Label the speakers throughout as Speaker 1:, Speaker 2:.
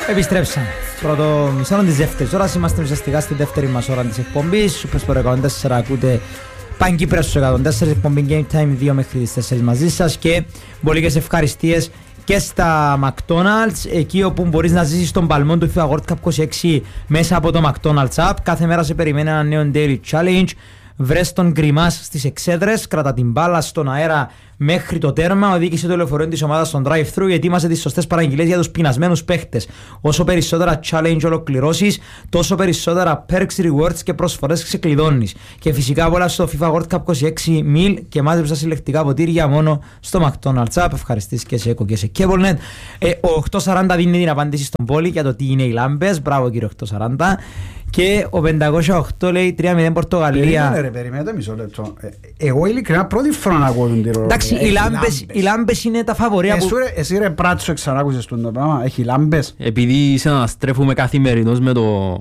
Speaker 1: Επιστρέψαμε. Πρώτο μισό της δεύτερης ώρας. Είμαστε ουσιαστικά στη δεύτερη μας ώρα της εκπομπής. Super Sport 104 ακούτε Παγκύπρια στους 104. Εκπομπή Game Time 2 μέχρι τις 4 μαζί σας. Και πολλές ευχαριστίες και στα McDonald's. Εκεί όπου μπορείς να ζήσεις τον παλμό του FIFA World Cup 26 μέσα από το McDonald's App. Κάθε μέρα σε περιμένει ένα νέο Daily Challenge. Βρες τον Γκριμάς στις εξέδρες, κρατά την μπάλα στον αέρα μέχρι το τέρμα, οδήγησε το λεωφορείο της ομάδας στον drive-thru, ετοίμασε τις σωστές παραγγελίες για τους πεινασμένους παίχτες. Όσο περισσότερα challenge ολοκληρώσεις, τόσο περισσότερα perks, rewards και προσφορές ξεκλειδώνεις. Και φυσικά απόλαυσε το FIFA World Cup 26 meal και μάζεψα συλλεκτικά ποτήρια μόνο στο McDonald's App. Ευχαριστήσεις και σε Eco και σε Cablenet. Ο 840 δίνει την απάντηση στον Πόλη για το τι είναι οι λάμπες. Μπράβο κύριε 840. Και ο 508 λέει 3-0 Πορτογαλία.
Speaker 2: Περιμένετε μισό λεπτό. Εγώ ειλικρινά πρώτη φορά να ακούω τον τύρο.
Speaker 1: Εντάξει, οι λάμπες είναι τα φαβορία που...
Speaker 2: Εσύ ρε πράτσο ξανάκουσες τον το πράγμα, έχει λάμπες.
Speaker 3: Επειδή συναστρέφουμε καθημερινώς με το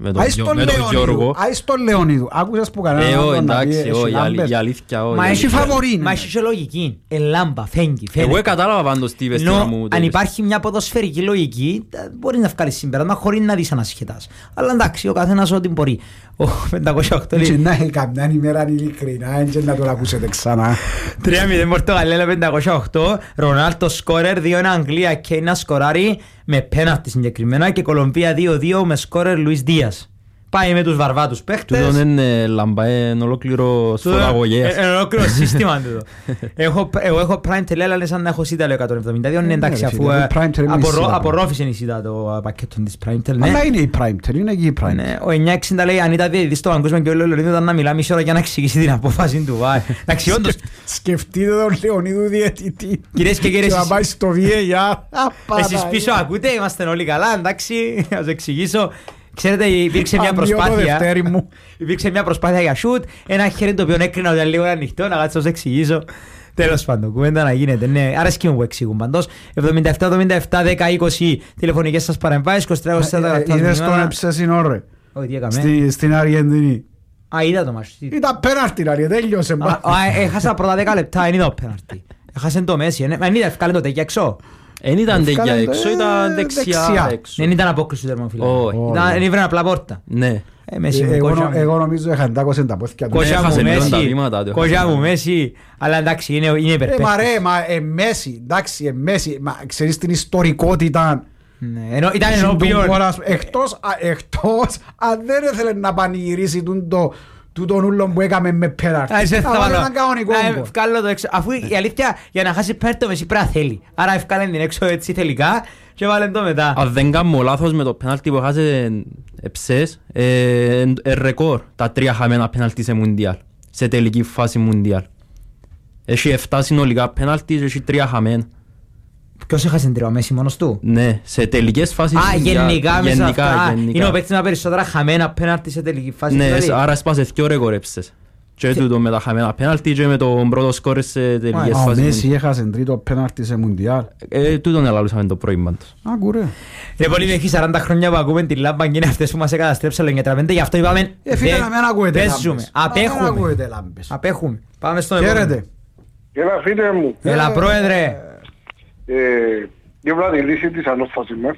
Speaker 3: Γιώργο.
Speaker 2: Άι στον Λεωνίδου, άκουσες που κανένα
Speaker 3: εντάξει, η αλήθεια όχι.
Speaker 1: Μα έχει φαβορή, μα έχει και λογική. Λάμπα, φέγγει.
Speaker 3: Εγώ κατάλαβα πάντως τι είπες τώρα μου.
Speaker 1: Αν υπάρχει μια ποδοσφαιρική λογική, μπορεί να βγάλεις συμπέρασμα χωρίς να δεις ανασχετάς. Αλλά εντάξει, ο καθένας ό,τι μπορεί. Ο 508 λέει...
Speaker 2: Και να έχει καμιά ημέρα ειλικρινά, και να τον ακούσετε ξανά.
Speaker 1: 3-0 Πορτογαλία 508, Ρονάλτο σκόρερ, 2-1 Αγγλία και ένα σκοράρι με πέναλτι συγκεκριμένα και Κολομβία 2-2 με σκόρερ Λουίς Δίας. Πάει με τους βαρβάτους παίχτες.
Speaker 3: Τούτον είναι λαμπά, είναι ολόκληρο σφοδαγωγές.
Speaker 1: Είναι ολόκληρο σύστημα τούτο. Εγώ έχω Prime Tele, αλλά σαν να έχω σίτα λέω 172. Είναι εντάξει, αφού απορρόφησε η σίτα το πακέτο της Prime Tele.
Speaker 2: Αλλά είναι η Prime Tele, είναι εκεί η Prime
Speaker 1: Ο
Speaker 2: Tele.
Speaker 1: 960 λέει αν ήταν διαιτητής στο παγκόσμιο και ο Λεωνίδου ήταν να μιλά μισή ώρα για να εξηγήσει την απόφαση του. Εντάξει, όντως.
Speaker 2: Σκεφτείτε τον Λεωνίδου διαιτητή.
Speaker 1: Κυρίες και κύριοι,
Speaker 2: και να πάει στο VAR.
Speaker 1: εσείς πίσω ακούτε, είμαστε όλοι καλά, εντάξει, να σας εξηγήσω. Ξέρετε, υπήρξε μια προσπάθεια για shoot. Ένα χέρι το οποίο έκρινα ότι ήταν λίγο ανοιχτό. Να κάτσω να σας εξηγήσω. Τέλος πάντων, κουβέντα να γίνεται. Ναι, αρέσκει μου που εξηγούν παντός. 77-77-10-20 τηλεφωνικές σας παρεμβάσεις. 23-24.
Speaker 2: Είναι στον Εψέσινο ρε.
Speaker 1: Όχι, τι έκαμε.
Speaker 2: Στην Αργεντινή.
Speaker 1: Α, είδα το μάτς.
Speaker 2: Ήταν πέναρτη, τέλειωσε.
Speaker 1: Έχασα πρώτα 10 λεπτά, δεν είδα πέναρτη. Έχασε το Μέση. Δεν είδα ευκάλε το τέκια έξω.
Speaker 3: Εν ήταν τέτοια έξω, ήταν δεξιά έξω.
Speaker 1: Δεν ήταν απόκριση του τερμοφυλάκου. Δεν ήβρε απλά πόρτα.
Speaker 3: Ναι.
Speaker 2: Εγώ νομίζω είχαν τάκωσαν τα πόθηκια του.
Speaker 1: Κόζια μου Μέση. Αλλά εντάξει είναι υπερπαίχτης.
Speaker 2: Μα ρε, Μέση, εντάξει, Μέση. Ξέρεις την ιστορικότητα.
Speaker 1: Ήταν ενώπιον.
Speaker 2: Εκτός αν δεν ήθελε να πανηγυρίσει τούτον ούλον που έκαμε με πέναρτη.
Speaker 1: Αφού η αλήθεια για να χάσει πέναρτη το Μέση πρέπει να θέλει. Άρα ευκάλεν την έξω έτσι θελικά και βάλεν το μετά.
Speaker 3: Αν δεν κάνω λάθος με το πέναρτη που χάσε Εψές, ρεκόρ τα 3 χαμένα πέναρτη σε Μουντιάλ. Σε τελική φάση Μουντιάλ. Έχει 7 συνολικά πέναρτη και έχει 3 χαμένα.
Speaker 1: Ποιος έχασε την 3, ο Μέση μόνος του?
Speaker 3: Ναι, σε τελικές φάσεις.
Speaker 1: Γενικά μέσα αυτά. Είναι ο παίκτης με περισσότερα χαμένα πέναρτη σε τελική φάση.
Speaker 3: Ναι, άρα σπάσε 2 ρεκόρ Εψές. Και τούτο με τα χαμένα πέναλτι και με τον πρώτο σκόρ σε τελικές φάσεις.
Speaker 2: Ο Μέση έχασε τρίτο πέναλτι σε Μουντιάλ.
Speaker 3: Τούτον ελαλούσαμε το πρωί πάντως.
Speaker 2: Άκουρε.
Speaker 1: Ρε πολύ έχει 40 χρόνια που ακούμε την λάμπα και είναι αυτές που μας εκαταστρέψαν λογετραπέντε. Γι' αυτό είπαμε παίζουμε. Απέχουμε. Πάμε στον επόμενο.
Speaker 4: Έλα φίλε μου.
Speaker 1: Έλα πρόεδρε.
Speaker 4: Διότι η λύση της ανώφασης μας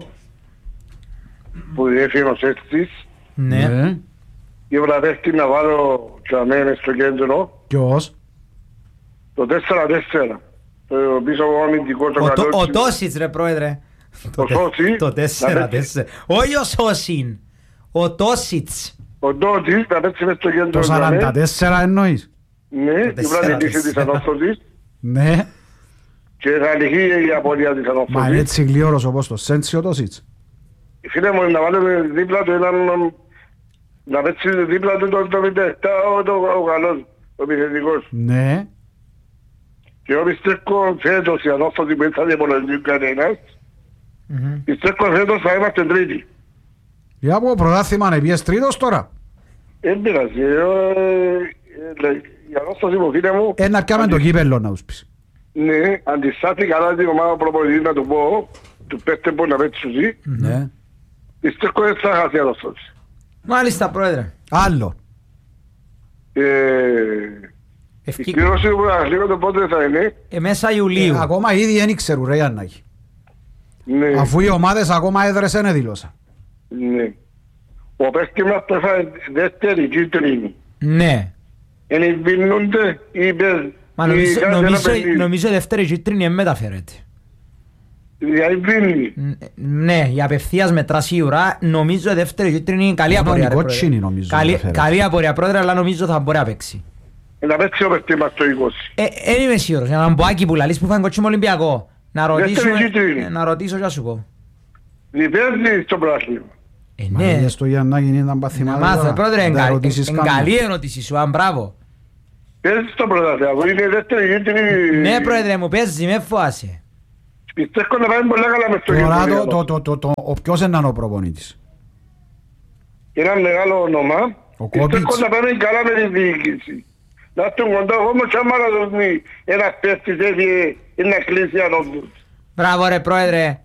Speaker 4: που έφυγε ο Σέστης.
Speaker 1: Ναι.
Speaker 4: Και βραδεύτη να βάλω τσαμένες στο κέντρο.
Speaker 2: Ποιος?
Speaker 4: Το 4-4. Το πίσω από αμυντικό το καλό.
Speaker 1: Ο Τόσιτς ρε πρόεδρε. Το 4-4. Όχι ο Σόσιν. Ο Τόσιτς.
Speaker 4: Ο Τόσιτς να πέτσει μες στο κέντρο.
Speaker 2: Το 44 εννοείς?
Speaker 4: Ναι, η βράδυ λύση της ανώφασης.
Speaker 2: Ναι.
Speaker 4: Και θα λυθεί η απώλεια της ανώφασης.
Speaker 2: Μα είναι έτσι γλυόρος όπως το Σέντσι ο Τόσιτς.
Speaker 4: Φίλε μου, να βάλουμε δίπλα του έναν... Να πέτσει δίπλα του το 77 ο καλός, ο επιθετικός.
Speaker 2: Ναι.
Speaker 4: Και εγώ πιστεύω φέτος η ανώφαση που θα διαπολογεί κανένας. Πιστεύω φέτος θα είμαστε τρίτη.
Speaker 2: Για από πρωτάθλημα να πιες τρίτος τώρα.
Speaker 4: Εν πειράζει. Η ανώφαση μου φίλε μου...
Speaker 2: Να πιάμε το κύπελλο να τους πεις.
Speaker 4: Ναι, αντιστάθη καλά την ομάδα προπονητής να του πω, του πέστε που να πέτσει ουσί.
Speaker 2: Ναι.
Speaker 4: Πιστεύω δεν θα χάσει η ανώφαση.
Speaker 1: Μάλιστα πρόεδρε.
Speaker 2: Άλλο.
Speaker 4: Η κλήρωση που θα λίγο το πότε θα είναι.
Speaker 1: Μέσα Ιουλίου.
Speaker 2: Ακόμα ήδη δεν ξέρουν ρε Γιάννακη.
Speaker 4: Ναι.
Speaker 2: Αφού οι ομάδες ακόμα έδρες δεν δήλωσαν.
Speaker 4: Ναι. Ο παίκτης μας πέφανε δεύτερη κίτρινη.
Speaker 1: Ναι.
Speaker 4: Εν εισβηνούνται ή πες.
Speaker 1: Μα νομίζω δεύτερη κίτρινη δεν μεταφέρεται.
Speaker 4: Δηλαδή βίνει.
Speaker 1: Ναι, η απευθείας μετρά σίγουρα. Νομίζω δεύτερη κίτρινη είναι καλή απορία.
Speaker 2: Κότσινη νομίζω.
Speaker 1: Καλή απορία πρόεδρε, αλλά νομίζω θα μπορεί να παίξει.
Speaker 4: Να παίξει ο παίκτης μας το 20.
Speaker 1: Δεν είμαι σίγουρος. Έναν μποάκι που λαλείς που φάνε κότσινο Ολυμπιακό. Να ρωτήσω και να σου πω.
Speaker 4: Διπέζει στο πράσινο.
Speaker 1: Ναι.
Speaker 2: Στο Γιαννάκη ήταν
Speaker 1: Να
Speaker 2: παθημάτια.
Speaker 1: μάθω, πρόεδρε, είναι καλή ερώτηση σου, αν μπράβο.
Speaker 4: Παίζει στο πρωτάθλημα, είναι δεύτερη κίτρινη.
Speaker 1: Ναι, πρόεδρε μου, παίζει, με φοβάσαι.
Speaker 4: Πιστεύω να πάει πολύ καλά μες στο
Speaker 2: Τώρα ο ποιος είναι ο προπονήτης?
Speaker 4: Ένα μεγάλο όνομα.
Speaker 2: Ο Κόμπιτς.
Speaker 4: Πιστεύω να πάει καλά με τη διοίκηση. Να τον κοντά όμως άμα να δώσει ένας παίκτης έτσι να κλείσει ανώπτους.
Speaker 1: Μπράβο ρε πρόεδρε.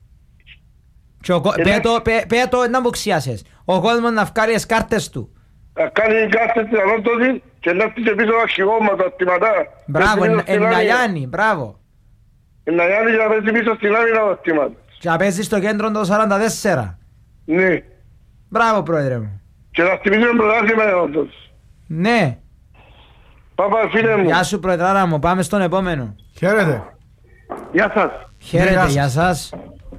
Speaker 1: Πέτω να μποξιάσες. Ο κόσμος να βγάλει τις κάρτες του.
Speaker 4: Να κάνει κάρτες της ανώπτωσης και να έρθει πίσω αρχηγώματα, αστιματά.
Speaker 1: Μπράβο, Ναγιάννη, μπράβο.
Speaker 4: Ναγιάννη για να παίζει πίσω στην άμυνα ο αστιματάς.
Speaker 1: Και να παίζει στο κέντρο το 44.
Speaker 4: Ναι.
Speaker 1: Μπράβο πρόεδρε μου.
Speaker 4: Και να χτυπήσουμε πρωτάθλημα ανώπτωσης.
Speaker 1: Ναι.
Speaker 4: Πάπα φίλε μου.
Speaker 1: Γεια σου πρόεδράρα μου, πάμε στον επόμενο.
Speaker 2: Χαίρετε.
Speaker 4: Γεια σας.
Speaker 1: Χαίρετε, γεια σας.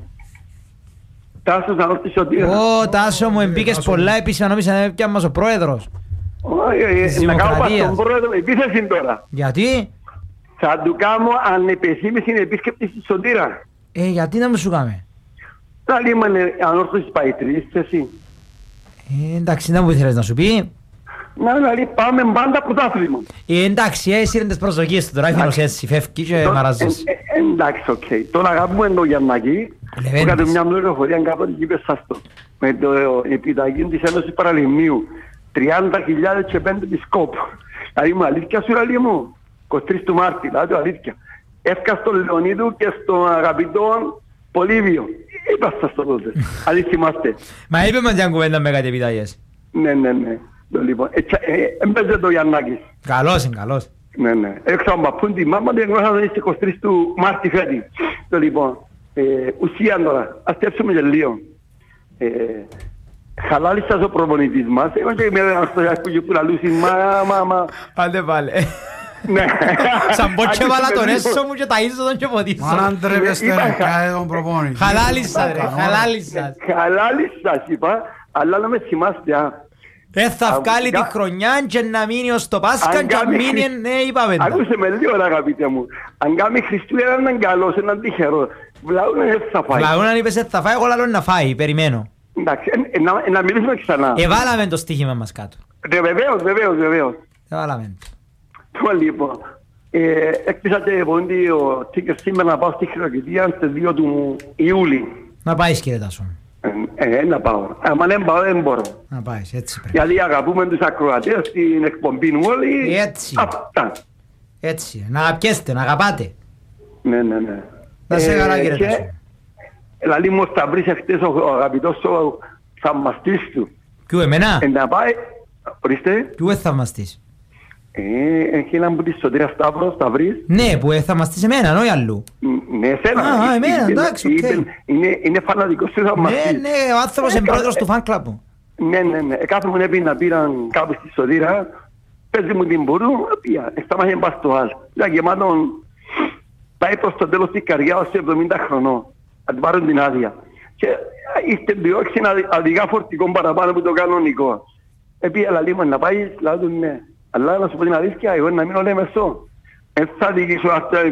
Speaker 4: Τάσος να ρωτήσω ότι...
Speaker 1: Ω, Τάσο μου, εμπήκες πολλά επίσημα, νόμιζα να έπιαν μας ο πρόεδρος.
Speaker 4: Όχι, να κάνω πας στον πρόεδρο επίθεση τώρα.
Speaker 1: Γιατί?
Speaker 4: Θα του κάνω ανεπιθύμηση επίσκεψη στη Σωτήρα.
Speaker 1: Γιατί να μου σου κάμε?
Speaker 4: Θα λέμε ανόρθωσης παϊτρής, εσύ.
Speaker 1: Εντάξει, δεν μου ήθελες να σου πει.
Speaker 4: Να λέει πάμε πάντα πρωτάθλημα.
Speaker 1: Εντάξει, έσυρεν τις προσδοκίες του, τώρα έφερος έτσι, φεύγει και μαράζεις.
Speaker 4: Εντάξει, οκ. Τον αγαπούμε τον Γιαννάκη. Που κάτω μια πληροφορία κάποτε και είπε σας το. Με το επιταγή της Ένωσης Παραλιμνίου. 30.000 και 5 επισκόπου. Δηλαδή μου αλήθεια σου λέει μου. 23 του Μάρτη, δηλαδή αλήθεια. Έφκα στον Λεωνίδου και στον αγαπητό Πολύβιο. Είπα σας το τότε. Αν θυμάστε.
Speaker 1: Μα είπε μας μια κουβέντα με κάτι επιταγές.
Speaker 4: Ναι. Λοιπόν, έμπαιζε το Γιαννάκης.
Speaker 1: Καλός είναι, καλός.
Speaker 4: Ναι. Έξω από παππούν τη μάμα δεν γνώρισα να είστε 23 του Μάρτη φέτη. Λοιπόν, ουσία τώρα, ας τέψουμε και λίγο. Χαλάλησας ο προπονητής μας. Εγώ και με ένα που λαλούσει, μα.
Speaker 1: Άντε πάλι.
Speaker 4: Ναι.
Speaker 1: Σαν πω και βάλα τον έσω μου και τα ίσο τον και ποτίσω.
Speaker 2: Μα αν τρέπεστε να κάνει τον προπονητή.
Speaker 1: Χαλάλησας ρε, χαλάλησας.
Speaker 4: Χαλάλησας είπα, αλλά να με θυμάστε.
Speaker 1: Θα βγάλει τη χρονιά και να μείνει ως το Πάσχα και να μείνει ναι είπαμε.
Speaker 4: Ακούσε με λίγο αγαπητέ μου. Αν κάνει Χριστούγεννα έναν καλός, έναν τυχερό. Βλάουναν δεν θα φάει.
Speaker 1: Βλάουναν είπες δεν θα φάει, εγώ λαλώ να φάει, περιμένω.
Speaker 4: Εντάξει, να μιλήσουμε ξανά.
Speaker 1: Εβάλαμε το στοίχημα μας κάτω.
Speaker 4: Βεβαίως.
Speaker 1: Εβάλαμε.
Speaker 4: Λοιπόν, έκτισατε πόντι ο Τίκερ σήμερα να πάω στη Χειροκητία στις 2 του Ιούλη.
Speaker 1: Να πάεις κύριε Τάσο.
Speaker 4: Να πάω. Αν δεν πάω δεν μπορώ.
Speaker 1: Να πάεις, έτσι πρέπει.
Speaker 4: Γιατί αγαπούμε τους ακροατές στην εκπομπή όλοι.
Speaker 1: Έτσι.
Speaker 4: Αυτά.
Speaker 1: Έτσι. Να αγαπιέστε, να αγαπάτε.
Speaker 4: Ναι.
Speaker 1: Να σε καλά κύριε Τάσο.
Speaker 4: Δηλαδή μου θα βρεις εχθές ο αγαπητός ο θαυμαστής του.
Speaker 1: Ποιου εμένα?
Speaker 4: Να πάει, ορίστε.
Speaker 1: Ποιου θαυμαστής?
Speaker 4: Έχει έναν που της Σωτήρας Σταύρος, θα βρεις.
Speaker 1: Ναι, που θαυμαστής εμένα, όχι αλλού.
Speaker 4: Ναι, εσένα.
Speaker 1: Εμένα, εντάξει, οκ.
Speaker 4: Είναι φανατικός του θαυμαστής.
Speaker 1: Ναι, ο άνθρωπος είναι πρόεδρος του φαν κλαμπ μου.
Speaker 4: Ναι. Κάθε μου έπαιρνε να πήραν κάπου στη Σωτήρα, παίζει μου την μπορού, σταμάχει πας στο άλλο. Ήταν γεμάτον, πάει προς το τέλος της καριέρας σε 70 χρονών. Να την πάρουν την άδεια. Και είστε διώξει ένα αδικά φορτικό παραπάνω από το κανονικό. Επίσης, λέει μου να πάει, λάδω ναι. Αλλά να σου πω την αλήθεια, εγώ να μείνω λέμε αυτό. Θα διοικήσω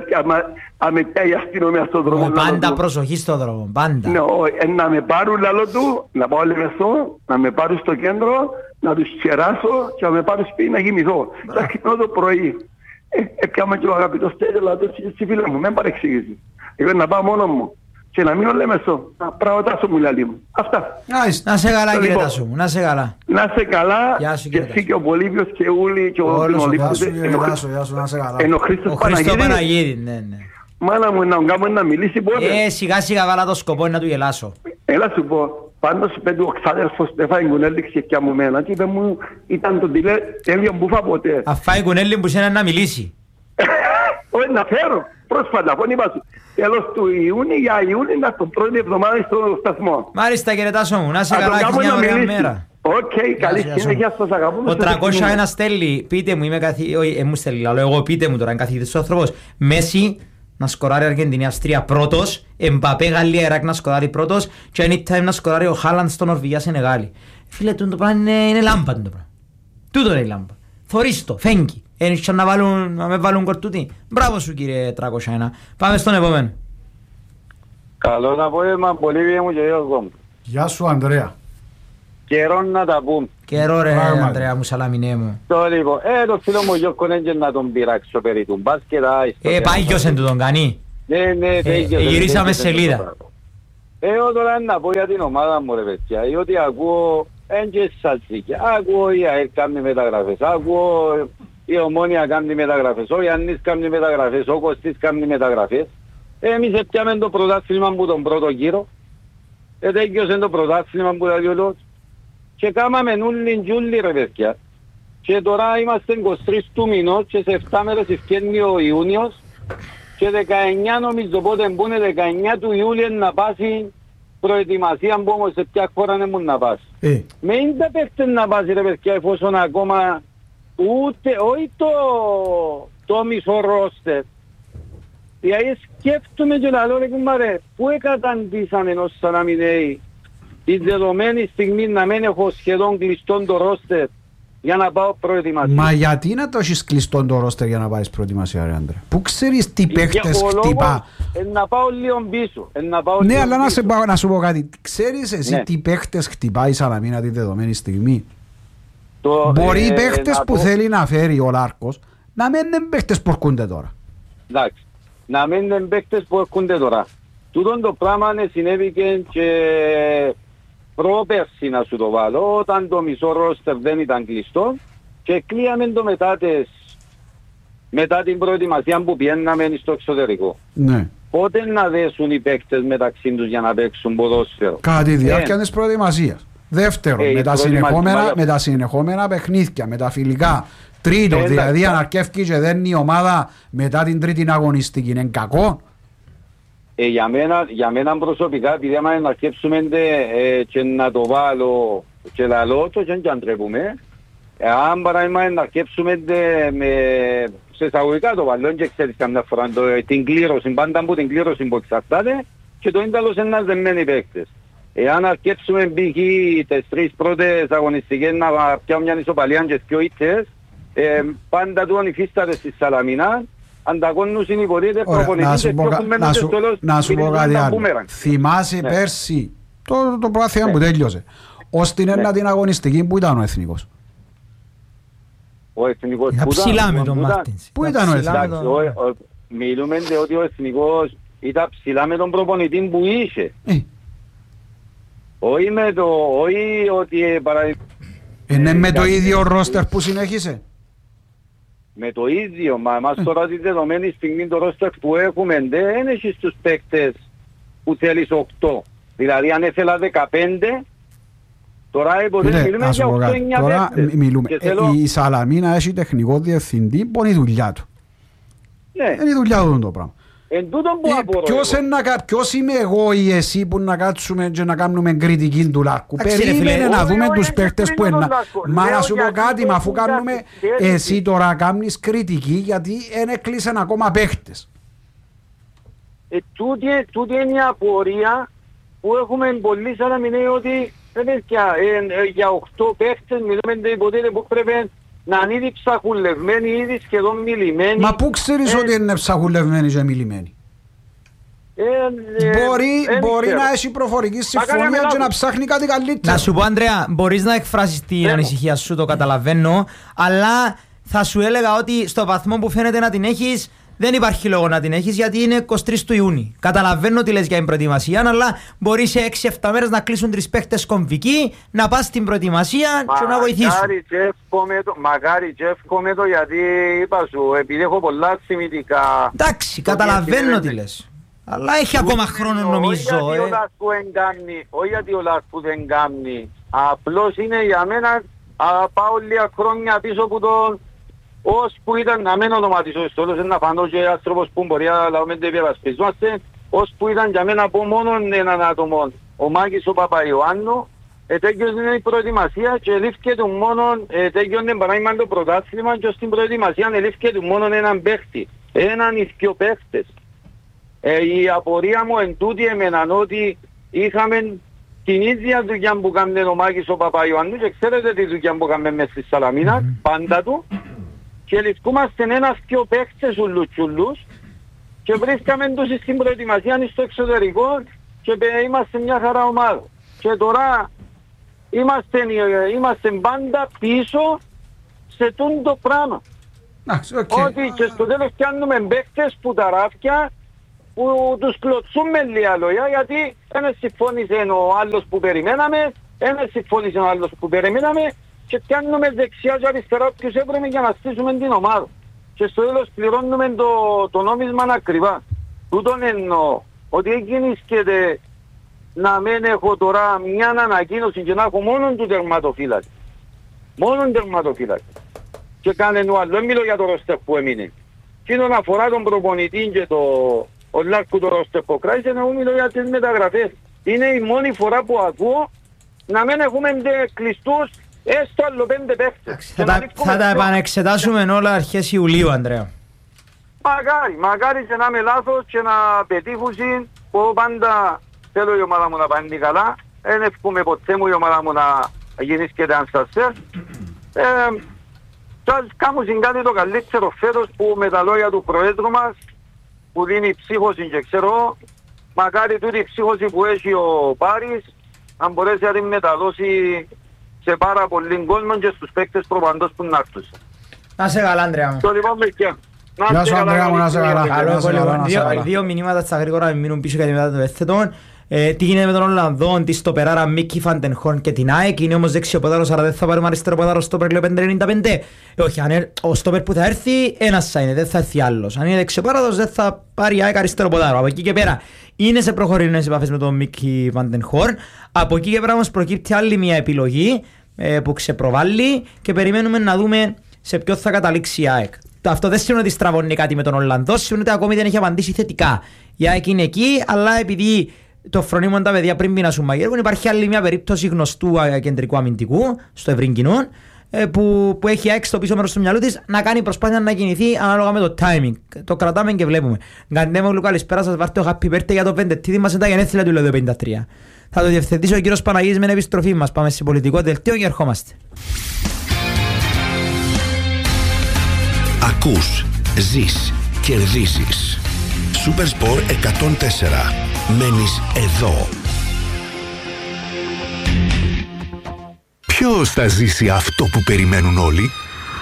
Speaker 4: αν με πιάει η αστυνομία στον δρόμο.
Speaker 1: Πάντα προσοχή στον δρόμο, πάντα.
Speaker 4: Να με πάρουν λαλό του, να πάω λέμε αυτό, να με πάρουν στο κέντρο, να τους χεράσω και να με πάρουν σπίτι να κοιμηθώ. Θα ξυπνώ το πρωί. Έπιαμε και ο αγαπητός τέλος, λάδω στη φίλα μου, μην παρεξήγηση. Εγώ να πάω μόνο μου. Και να μείνω λέμε αυτό. Πράγματα σου μου λέει μου. Αυτά.
Speaker 1: Να σε καλά κύριε Τάσο μου. Να σε καλά.
Speaker 4: Να σε καλά. Και εσύ και ο Πολύβιος και Ούλη και ο Δημολίπτος.
Speaker 2: Γεια σου, να σε καλά.
Speaker 4: Εν ο Χρήστος
Speaker 1: Παναγίδη. Ναι.
Speaker 4: Μάνα μου να κάνω να μιλήσει πότε.
Speaker 1: Σιγά σιγά βάλα το σκοπό να του γελάσω.
Speaker 4: Έλα σου πω. Πάντως πέτω ο ξάδερφος Στέφαν Κουνέλη ξεφτιά μου μένα και είπε μου ήταν το τέλειο μπούφα ποτέ.
Speaker 1: Αφάει Κουνέλη που σένα να μιλήσει.
Speaker 4: Όχι να φέρω. Πρόσφατα, πόν είπα σου. τέλος του Ιούνιου, για Ιούνιου να τον πρώτη εβδομάδα στο σταθμό.
Speaker 1: Μάλιστα κύριε Τάσο μου, να σε καλά, έχεις μια ωραία μέρα.
Speaker 4: Οκ, καλή συνέχεια σας αγαπούμε.
Speaker 1: Ο 301 στέλνει, πείτε μου, όχι μου στέλνει, αλλά εγώ πείτε μου τώρα, είναι καθηγητής ο άνθρωπος. Μέση να σκοράρει Αργεντινή Αυστρία πρώτος, Εμπαπέ Γαλλία Ιράκ να σκοράρει πρώτος και anytime να σκοράρει ο Χάλαντ στο Νορβηγία Σενεγάλη. Φίλε, το πράγμα είναι λάμπα το πράγμα. Τούτο είναι η λάμπα. Θωρείς το, φέγγει. Ένιξαν να με βάλουν κορτούτι. Μπράβο σου κύριε 301. Πάμε στον επόμενο.
Speaker 5: Καλό απόγευμα, Πολύβια μου και Γιώργο μου.
Speaker 2: Γεια σου Ανδρέα.
Speaker 5: Καιρό να τα πούμε.
Speaker 1: Καιρό ρε Ανδρέα μου, σαλαμινέ μου.
Speaker 5: Το λοιπόν, το φίλο μου Γιώργο είναι και να τον πειράξω περί του μπάσκετ.
Speaker 1: Πάγιωσεν του τον κάνει.
Speaker 5: Ναι,
Speaker 1: γυρίσαμε σελίδα.
Speaker 5: Τώρα να πω για την ομάδα μου ρε παιδιά, διότι ακούω και σαλτσίκια, ακούω η ΑΕΛ κάνει μεταγραφές, ακούω η Ομόνια κάνει μεταγραφές, ο Γιάννης κάνει μεταγραφές, ο Κωστής κάνει μεταγραφές. Εμείς έπιαμε το πρωτάθλημα που τον πρώτο γύρο, τέτοιος είναι το πρωτάθλημα που τα διόλου και κάμαμε νουλιν τζούλι ρε παιδιά. Και τώρα είμαστε 23 του μηνός και σε 7 μέρες ευκαιρνεί ο Ιούνιος και 19 νομίζω πότε μπουνε 19 του Ιούλιο να πάσει προετοιμασία που όμως σε ποια χώρα δεν μου να πάσει. Με ίντα παίχτες να πάσει ρε παιδιά εφόσον ακόμα ούτε, όχι το μισό ρόστερ. Δηλαδή σκέφτομαι και λαλό ρε κουμπάρε, πού εκαταντήσαμε ως Σαλαμινέοι τη δεδομένη στιγμή να μην έχω σχεδόν κλειστόν το ρόστερ για να πάω προετοιμασία.
Speaker 2: Μα γιατί να το έχεις κλειστόν το ρόστερ για να πάεις προετοιμασία ρε Άντρε? Πού ξέρεις τι παίχτες χτυπά?
Speaker 5: Να πάω λίγο πίσω.
Speaker 2: Ναι, αλλά να σου πω κάτι. Ξέρεις εσύ τι παίχτες χτυπάει η Σαλαμίνα τη δεδομένη στιγμή? Μπορεί οι παίχτες που θέλει να φέρει ο Λάρκος να μην είναι παίχτες που έρχονται τώρα.
Speaker 5: Εντάξει, να μην είναι παίχτες που έρχονται τώρα. Τούτον το πράγμα συνέβηκε και πρόπερση να σου το βάλω, όταν το μισό ρόστερ δεν ήταν κλειστό και κλείαμε το μετά την προετοιμασία που πιέναμε στο εξωτερικό.
Speaker 2: Ναι.
Speaker 5: Πότε να δέσουν οι παίκτες μεταξύ τους για να παίξουν ποδόσφαιρο?
Speaker 2: Κατά τη διάρκεια της προετοιμασίας. Δεύτερον, με τα συνεχόμενα παιχνίδια, με τα φιλικά. Τρίτο, δηλαδή αν αρκεύει και δεν είναι η ομάδα μετά την τρίτη αγωνιστική, είναι κακό.
Speaker 5: Για μένα προσωπικά, επειδή άμα να αρκεύσουμε και να το βάλω και λαλώ το και αν τρέπουμε, αν παράδειγμα να αρκεύσουμε σε εισαγωγικά το βάλω και ξέρεις καμιά φορά την κλήρωση, πάντα από την κλήρωση που εξαρτάται και το ίνταλος ένας δεμένοι παίκτες. Εάν αρκεύσουμε π.χ. τις τρεις πρώτες αγωνιστικές να πιάω μια ισοπαλία και δυο ήττες, πάντα του υφίσταται στη Σαλαμίνα, ανταγώνους είναι υποτίθεται προπονητής και έχουν μένουν στο τέλος.
Speaker 2: Να σου πω κάτι άλλο. Θυμάσαι πέρσι το πράθυμα που τέλειωσε. Ως την ένατη αγωνιστική που ήταν ο Εθνικός?
Speaker 5: Ο Εθνικός
Speaker 1: που ψηλά με τον Μάρτινς.
Speaker 2: Πού ήταν ο Εθνικός?
Speaker 5: Μιλούμε ότι ο Εθνικός ήταν ψηλά με τον προπονητή που είχε. Όχι με το, όχι ότι
Speaker 2: είναι με το ίδιο ρόστερ που συνέχισε?
Speaker 5: Με το ίδιο, μα εμάς τώρα τη δεδομένη στιγμή το ρόστερ που έχουμε δεν έχει στους παίκτες που θέλεις 8. Δηλαδή αν ήθελα 15, τώρα μιλούμε για 8-9 παίκτες.
Speaker 2: Η Σαλαμίνα έχει τεχνικό διευθυντή που είναι η δουλειά του. Είναι η δουλειά του το πράγμα. Ποιος είμαι εγώ ή εσύ που να κάτσουμε και να κάνουμε κριτική του Λάρκου? Περίμενε να δούμε τους παίκτες που είναι. Μα να σου πω κάτι, μα αφού κάνουμε εσύ τώρα κάνεις κριτική γιατί δεν έκλεισαν ακόμα παίκτες.
Speaker 5: Τούτη είναι η απορία που έχουμε πολλοί Σαλαμινέοι ότι για 8 παίκτες μιλούμε υποτίθεται που πρέπει να είναι ήδη ψαχουλευμένοι, ήδη σχεδόν μιλημένοι.
Speaker 2: Μα πού ξέρεις ότι είναι ψαχουλευμένοι και μιλημένοι? Μπορεί να έχει προφορική συμφωνία και να ψάχνει κάτι καλύτερο.
Speaker 1: Να σου πω Ανδρέα, μπορείς να εκφράσεις την ανησυχία σου, το καταλαβαίνω, αλλά θα σου έλεγα ότι στο βαθμό που φαίνεται να την έχεις, δεν υπάρχει λόγο να την έχεις γιατί είναι 23 του Ιούνιου. Καταλαβαίνω τι λες για την προετοιμασία, αλλά μπορεί σε 6-7 μέρες να κλείσουν 3 παίχτες κομβικοί, να πας στην προετοιμασία και να βοηθήσουν.
Speaker 5: Μακάρι και εύχομαι το γιατί είπα σου, επειδή έχω πολλά θυμητικά.
Speaker 1: Εντάξει, καταλαβαίνω τι λες. Αλλά έχει ακόμα χρόνο νομίζω.
Speaker 5: Όχι γιατί ο Λάρκου δεν κάνει. Απλώς είναι για μένα πάω λίγα χρόνια πίσω από τον ώσπου ήταν να μην ονοματίσω στο τέλος, να φανώ και άνθρωπος που μπορεί να λαούμε δεν υπερασπιζόμαστε, ώσπου ήταν για μένα από μόνο έναν άτομο, ο Μάκης ο Παπαϊωάννου, τέγιωσε η προετοιμασία και ελήφθηκε του μόνο, τέγιωσε παράδειγμα το πρωτάθλημα και στην προετοιμασία ελήφθηκε του μόνο έναν παίχτη, έναν ή δυο παίχτες. Η απορία μου εν τούτη εμεναν ότι είχαμε την ίδια δουλειά που κάνει ο Μάκης ο Παπαϊωάννου και ξέρετε τη δουλειά που κάνουμε μέσα στη Σαλαμίνα, πάντα του, και ληφκούμαστε ένας δυο παίχτες ουλουτσουλούς και βρίσκαμε τους στην προετοιμασία στο εξωτερικό και είμαστε μια χαρά ομάδα. Και τώρα είμαστε πάντα πίσω σε τούτο πράγμα. Ότι και στο τέλος πιάνουμε παίχτες που τα ράφια που τους κλωτσούμε λίγα λόγια, γιατί ένας συμφώνησε ο άλλος που περιμέναμε, ένας συμφώνησε ο άλλος που περιμέναμε και πιάνουμε δεξιά και αριστερά όποιους έπρεπε για να στήσουμε την ομάδα. Και στο τέλος πληρώνουμε το νόμισμα ακριβά. Τούτον εννοώ ότι εγγενήσκεται να μην έχω τώρα μια ανακοίνωση και να έχω μόνον του τερματοφύλακα. Μόνον τερματοφύλακα. Και κάνε ο άλλο, μιλώ για το ρόστερ που έμεινε. Και όσον αφορά τον προπονητή και ο Λάρκου το ρόστερ που κράτησε, να μιλώ για τις μεταγραφές. Είναι η μόνη φορά που ακούω να μην έχουμε κλειστούς έστω άλλο 5 παίχτες.
Speaker 1: Θα τα επανεξετάσουμε όλα αρχές Ιουλίου, Ανδρέα.
Speaker 5: Μακάρι και να είμαι λάθος και να πετύχουν που πάντα θέλω η ομάδα μου να πάνε καλά. Δεν εύχομαι ποτέ μου η ομάδα μου να γεννήσκεται αν σας κάμουν κάτι το καλύτερο φέτος που με τα λόγια του Προέδρου μας που δίνει ψύχωση και ξέρω μακάρι τούτη η ψύχωση που έχει ο Πάρης αν μπορέσει να την μεταδώσει σε πάρα πολύ κόσμο και στους παίκτες προπαντός που να έρθουν.
Speaker 1: Να σε καλά, Ανδρέα μου.
Speaker 5: Το λοιπόν παιδιά.
Speaker 2: Γεια σου, Ανδρέα μου, να σε καλά.
Speaker 1: Δύο μηνύματα στα γρήγορα να μείνουν πίσω γιατί μετά το έθετον. Τι γίνεται με τον Ολλανδόν, τη στοπεράρα Μίκη Φαντενχόρν και την ΑΕΚ. Είναι όμως δεξιοποδάρος, άρα δεν θα πάρουμε αριστεροποδάρο στόπερ λέω 5.95. Όχι, ο στόπερ που θα έρθει ένας θα είναι, δεν θα έρθει άλλος. Αν είναι δεξιοπόδαρος δεν θα πάρει η ΑΕΚ αριστεροποδάρο. Από εκεί και πέρα είναι σε προχωρημένες επαφές με τον Μίκη Φαντενχόρν. Από εκεί και πέρα όμως προκύπτει άλλη μια επιλογή που ξεπροβάλλει και περιμένουμε να δούμε σε ποιο θα καταλήξει η ΑΕΚ. Αυτό δεν σημαίνει ότι στραβώνει κάτι με τον Ολλανδό, σημαίνει ότι ακόμη δεν έχει απαντήσει θετικά. Η ΑΕΚ είναι εκεί, αλλά επειδή το φρονίμουν τα παιδιά πριν πεινάσουν μαγείρουν, υπάρχει άλλη μια περίπτωση γνωστού κεντρικού αμυντικού στο ευρύ κοινό που έχει η ΑΕΚ στο πίσω μέρος του μυαλού της να κάνει προσπάθεια να κινηθεί ανάλογα με το timing. Το κρατάμε και βλέπουμε. Γκαντέμογλου, καλησπέρα σας, βάρτε ο happy birthday για το 5. Τι μας είναι τα γενέθλια του λέω 53. Θα το διευθετήσει ο κύριος Παναγής με την επιστροφή μας. Πάμε σε πολιτικό δελτίο και ερχόμαστε.
Speaker 6: Ακούς, ζεις, κερδίζεις. Supersport 104. Μένεις εδώ. Ποιος θα ζήσει αυτό που περιμένουν όλοι?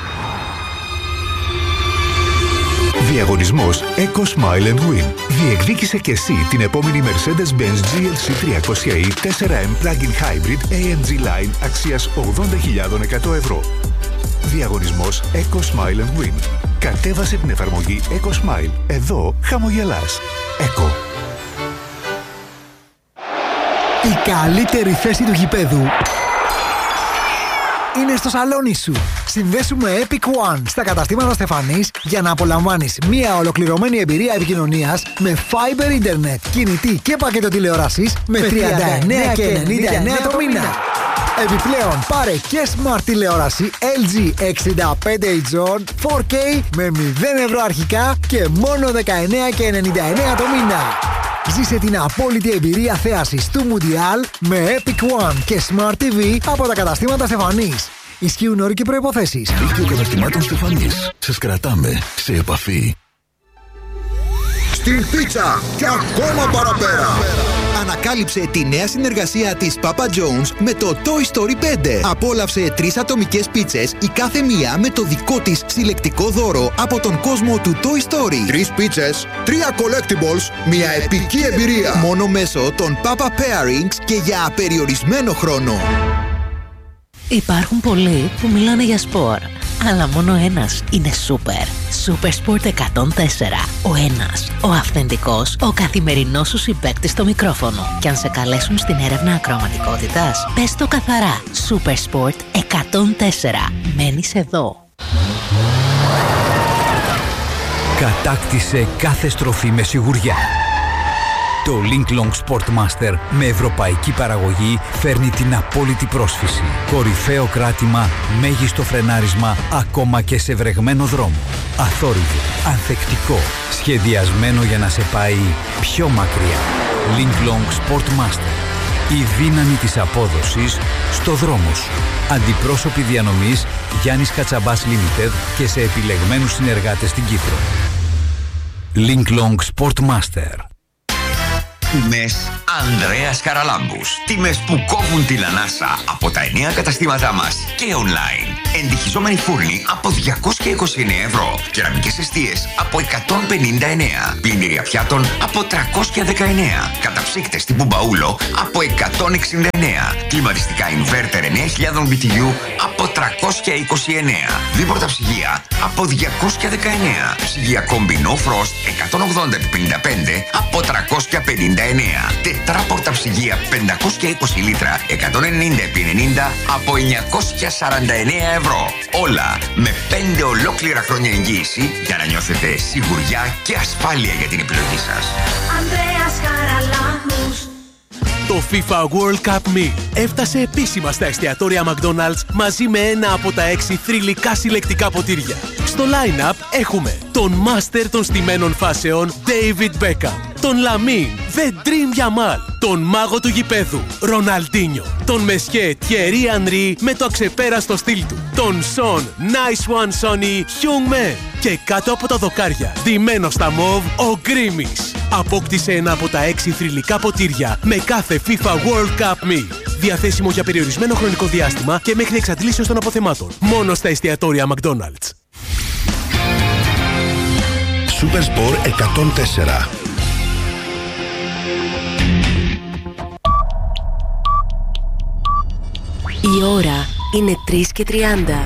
Speaker 6: Διαγωνισμός Eco Smile and Win. Διεκδίκησε και εσύ την επόμενη Mercedes-Benz GLC 300e 4M Plug-in Hybrid AMG Line αξίας 80.100 ευρώ. Διαγωνισμός Eco Smile and Win. Κατέβασε την εφαρμογή Eco Smile. Εδώ χαμογελάς. Eco.
Speaker 7: Η καλύτερη θέση του γηπέδου είναι στο σαλόνι σου. Συνδέσου με Epic One στα καταστήματα Στεφανής για να απολαμβάνεις μια ολοκληρωμένη εμπειρία επικοινωνίας με Fiber Internet, κινητή και πακέτο τηλεόρασης με 39 και 99 το μήνα. Επιπλέον πάρε και smart τηλεόραση LG 65 inch 4K με 0 ευρώ αρχικά και μόνο 19 και 99 το μήνα. Ζήσε την απόλυτη εμπειρία θέασης του Mundial με Epic One και Smart TV από τα καταστήματα Στεφανής. Ισχύουν όροι και προϋποθέσεις.
Speaker 6: Δίκτυο καταστημάτων Στεφανής. Σας κρατάμε σε επαφή.
Speaker 8: Στην πίτσα και ακόμα παραπέρα.
Speaker 9: Ανακάλυψε τη νέα συνεργασία της Papa John's με το Toy Story 5. Απόλαυσε 3 ατομικές πίτσες, η κάθε μία με το δικό της συλλεκτικό δώρο από τον κόσμο του Toy Story.
Speaker 8: 3 πίτσες, 3 collectibles, μια επική εμπειρία.
Speaker 9: Μόνο μέσω των Papa Pairings και για απεριορισμένο χρόνο.
Speaker 10: Υπάρχουν πολλοί που μιλάνε για σπορ, αλλά μόνο ένας είναι σούπερ. Super Sport 104. Ο ένας, ο αυθεντικός, ο καθημερινός σου συμπαίκτης στο μικρόφωνο. Κι αν σε καλέσουν στην έρευνα ακροαματικότητας, πες το καθαρά. Super Sport 104. Μένεις εδώ.
Speaker 11: Κατάκτησε κάθε στροφή με σιγουριά. Το Linklong Sportmaster με ευρωπαϊκή παραγωγή φέρνει την απόλυτη πρόσφυση. Κορυφαίο κράτημα, μέγιστο φρενάρισμα, ακόμα και σε βρεγμένο δρόμο. Αθόρυβο, ανθεκτικό, σχεδιασμένο για να σε πάει πιο μακριά. Linklong Sportmaster. Η δύναμη της απόδοσης στο δρόμο σου. Αντιπρόσωποι διανομής Γιάννης Κατσαμπάς Limited και σε επιλεγμένους συνεργάτες στην Κύπρο. Linklong Sportmaster.
Speaker 12: Τιμές Ανδρέας Χαραλάμπους. Τιμές που κόβουν την ανάσα από τα 9 καταστήματά μας και online. Εντυχιζόμενοι φούρνοι από 229 ευρώ. Κεραμικές εστίες από 159. Πλυντήρια πιάτων από 319. Καταψύκτες τύπου μπαούλο από 169. Κλιματιστικά inverter 9.000 BTU από 329. Δίποτα ψυγεία από 219. Ψυγεία κόμπι No Frost 180x55 από 350. Τετράπορτα ψυγεία 520 λίτρα 190x90 από 949 ευρώ. Όλα με 5 ολόκληρα χρόνια εγγύηση για να νιώθετε σιγουριά και ασφάλεια για την επιλογή σας.
Speaker 13: Ανδρέας Χαραλάμπους.
Speaker 14: Το FIFA World Cup Meal έφτασε επίσημα στα εστιατόρια McDonald's μαζί με ένα από τα 6 θρυλικά συλλεκτικά ποτήρια. Στο line-up έχουμε τον Master των στημένων φάσεων David Beckham, τον Lamine The Dream Yamal, τον μάγο του γηπέδου Ροναλντίνιο, τον Μεσχέ Thierry Henry με το αξεπέραστο στυλ του, τον Son Nice One Sonny Heung-min και κάτω από τα δοκάρια, ντυμένο στα μοβ, ο Γκρίμις. Απόκτησε ένα από τα 6 θρυλικά ποτήρια με κάθε FIFA World Cup Meal. Διαθέσιμο για περιορισμένο χρονικό διάστημα και μέχρι εξαντλήσεως των αποθεμάτων. Μόνο στα εστιατόρια McDonald's.
Speaker 6: Supersport 104.
Speaker 15: Η ώρα είναι 3:30.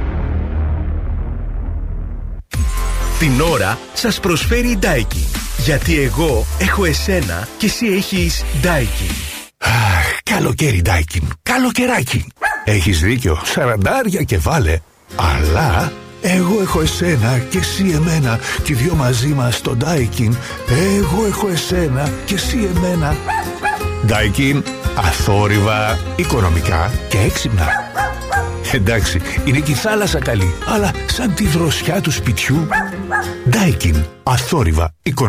Speaker 16: Την ώρα σας προσφέρει η Daikin. Γιατί εγώ έχω εσένα και εσύ έχεις Daikin.
Speaker 6: Καλοκαίρι Daikin. Καλοκαιράκι. Έχεις δίκιο. 40 και βάλε. Αλλά εγώ έχω εσένα και εσύ εμένα. Και οι δυο μαζί μας στο Daikin. Εγώ έχω εσένα και εσύ εμένα. Daikin. Αθόρυβα, οικονομικά και έξυπνα. Εντάξει, είναι και η θάλασσα καλή, αλλά σαν τη δροσιά του σπιτιού. Daikin. Αθόρυβα, οικονομικά.